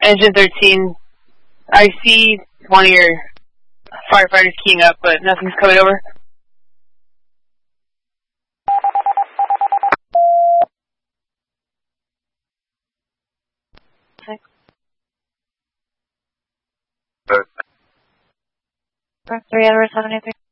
Engine 13, I see one of your firefighters keying up, but nothing's coming over. Three Edward 783.